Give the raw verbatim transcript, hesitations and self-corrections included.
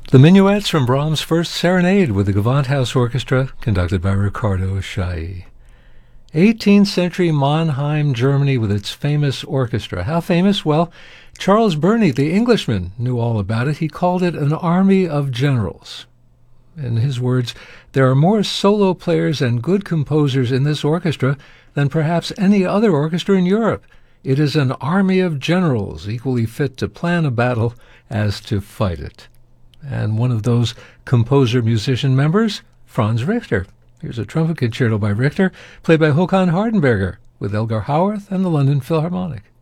The Minuets from Brahms' First Serenade with the Gewandhaus Orchestra, conducted by Riccardo Chailly. eighteenth century Mannheim, Germany, with its famous orchestra. How famous? Well, Charles Burney, the Englishman, knew all about it. He called it an army of generals. In his words, there are more solo players and good composers in this orchestra than perhaps any other orchestra in Europe. It is an army of generals, equally fit to plan a battle as to fight it. And one of those composer-musician members, Franz Richter. Here's a trumpet concerto by Richter, played by Håkan Hardenberger, with Elgar Howarth and the London Philharmonic.